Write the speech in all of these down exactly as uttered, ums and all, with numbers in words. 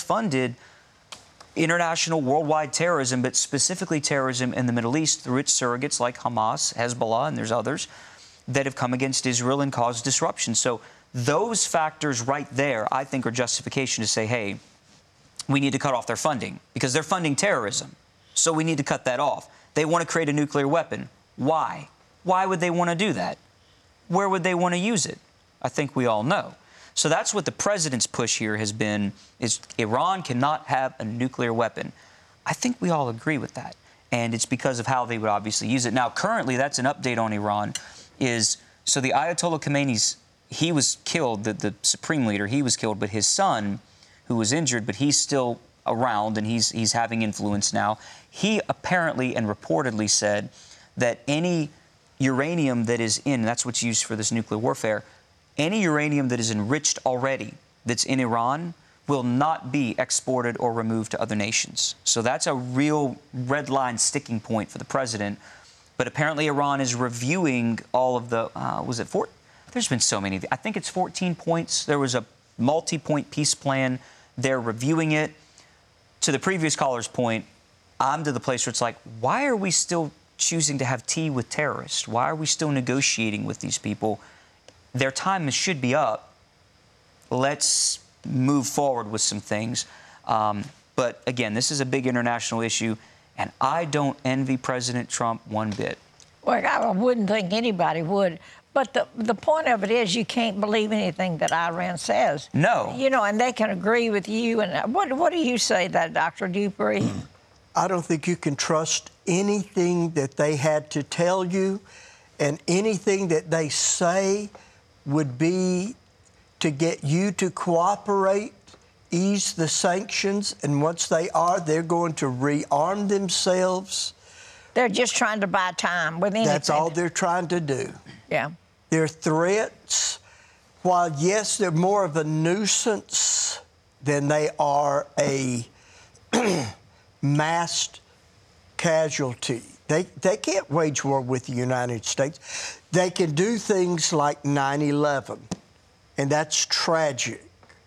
funded international worldwide terrorism, but specifically terrorism in the Middle East through its surrogates like Hamas, Hezbollah, and there's others that have come against Israel and caused disruption. So those factors right there, I think, are justification to say, hey, we need to cut off their funding because they're funding terrorism. So we need to cut that off. They want to create a nuclear weapon. Why? Why would they want to do that? Where would they want to use it? I think we all know. So that's what the president's push here has been, is Iran cannot have a nuclear weapon. I think we all agree with that. And it's because of how they would obviously use it. Now, currently, that's an update on Iran, is so the Ayatollah Khamenei's, he was killed, the, the supreme leader, he was killed, but his son, who was injured, but he's still around and he's, he's having influence now. He apparently and reportedly said that any uranium that is in, that's what's used for this nuclear warfare, any uranium that is enriched already that's in Iran will not be exported or removed to other nations. So that's a real red line sticking point for the president. But apparently Iran is reviewing all of the, uh, was it four? There's been so many. I think it's fourteen points. There was a multi-point peace plan. They're reviewing it. To the previous caller's point, I'm to the place where it's like, why are we still choosing to have tea with terrorists? Why are we still negotiating with these people? Their time should be up. Let's move forward with some things. Um, but again, this is a big international issue, and I don't envy President Trump one bit. Well, I wouldn't think anybody would. But the, the point of it is you can't believe anything that Iran says. No. You know, and they can agree with you. And what, what do you say that, Doctor Dupree? I don't think you can trust anything that they had to tell you, and anything that they say would be to get you to cooperate, ease the sanctions, and once they are, they're going to rearm themselves. They're just trying to buy time with anything. That's all they're trying to do. Yeah. Their threats, while, yes, they're more of a nuisance than they are a massed casualty. They, they can't wage war with the United States. They can do things like nine eleven, and that's tragic.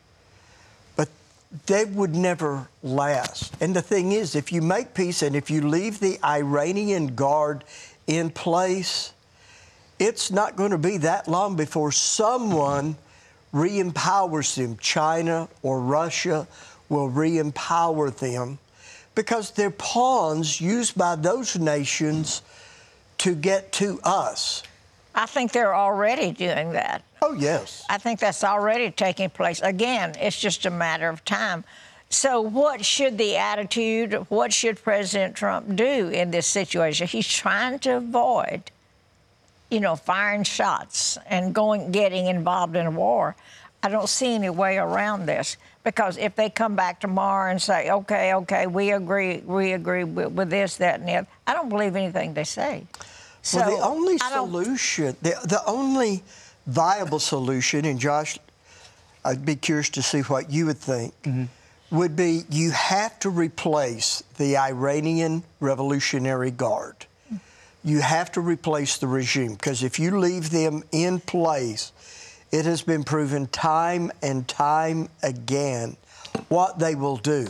But they would never last. And the thing is, if you make peace and if you leave the Iranian Guard in place, it's not going to be that long before someone re-empowers them. China or Russia will re-empower them because they're pawns used by those nations to get to us. I think they're already doing that. Oh, yes. I think that's already taking place. Again, it's just a matter of time. So what should the attitude, what should President Trump do in this situation? He's trying to avoid, you know, firing shots and going, getting involved in a war. I don't see any way around this, because if they come back tomorrow and say, okay, okay, we agree, we agree with, with this, that, and the other, I don't believe anything they say. So well, the only solution, the, the only viable solution, and Josh, I'd be curious to see what you would think, mm-hmm. would be you have to replace the Iranian Revolutionary Guard. You have to replace the regime, because if you leave them in place, it has been proven time and time again what they will do.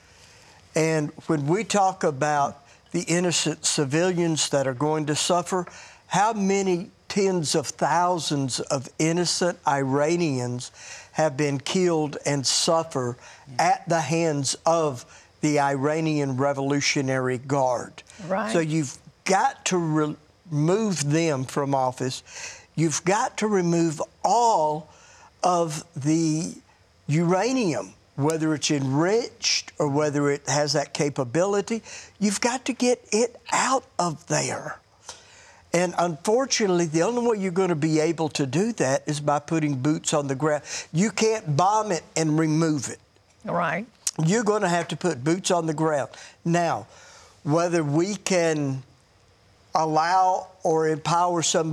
And when we talk about the innocent civilians that are going to suffer, how many tens of thousands of innocent Iranians have been killed and suffer at the hands of the Iranian Revolutionary Guard? Right. So you've got to re- remove them from office. You've got to remove all of the uranium, whether it's enriched or whether it has that capability. You've got to get it out of there. And unfortunately, the only way you're going to be able to do that is by putting boots on the ground. You can't bomb it and remove it. Right. You're going to have to put boots on the ground. Now, whether we can allow or empower somebody